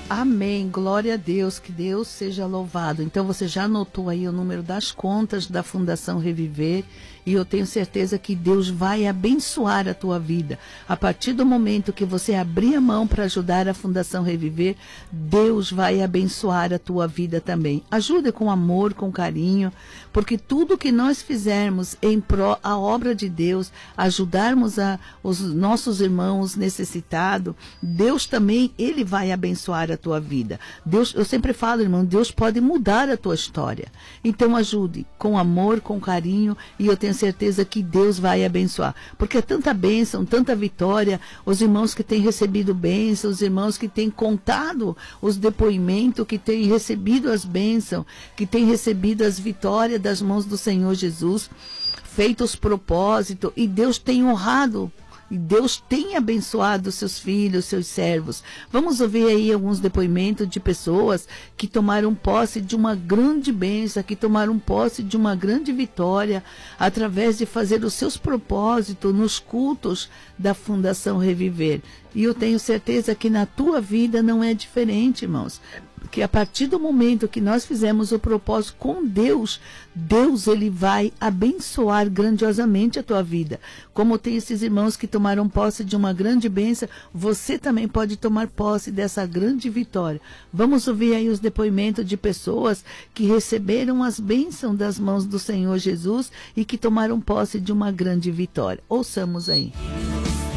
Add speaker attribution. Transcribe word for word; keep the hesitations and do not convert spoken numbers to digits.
Speaker 1: Amém, glória a Deus, que Deus seja louvado. Então você já anotou aí o número das contas da Fundação Reviver, e eu tenho certeza que Deus vai abençoar a tua vida. A partir do momento que você abrir a mão para ajudar a Fundação Reviver, Deus vai abençoar a tua vida também. Ajude com amor, com carinho, porque tudo que nós fizermos em pró a obra de Deus, ajudarmos a, os nossos irmãos necessitados, Deus também, Ele vai abençoar a tua vida. Deus, eu sempre falo, irmão, Deus pode mudar a tua história. Então ajude com amor, com carinho, e eu tenho certeza que Deus vai abençoar. Porque é tanta bênção, tanta vitória, os irmãos que têm recebido bênção, os irmãos que têm contado os depoimentos, que têm recebido as bênçãos, que têm recebido as vitórias das mãos do Senhor Jesus, feito os propósitos, e Deus tem honrado. E Deus tem abençoado seus filhos, seus servos. Vamos ouvir aí alguns depoimentos de pessoas que tomaram posse de uma grande bênção, que tomaram posse de uma grande vitória, através de fazer os seus propósitos nos cultos da Fundação Reviver. E eu tenho certeza que na tua vida não é diferente, irmãos. Que a partir do momento que nós fizemos o propósito com Deus, Deus ele vai abençoar grandiosamente a tua vida. Como tem esses irmãos que tomaram posse de uma grande bênção, você também pode tomar posse dessa grande vitória. Vamos ouvir aí os depoimentos de pessoas que receberam as bênçãos das mãos do Senhor Jesus e que tomaram posse de uma grande vitória. Ouçamos aí.